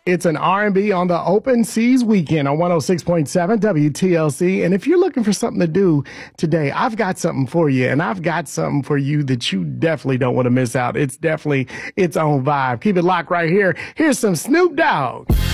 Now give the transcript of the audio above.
It's an R&B on the Open Seas Weekend on 106.7 WTLC. And if you're looking for something to do today, I've got something for you. And I've got something for you that you definitely don't want to miss out. It's definitely its own vibe. Keep it locked right here. Here's some Snoop Dogg.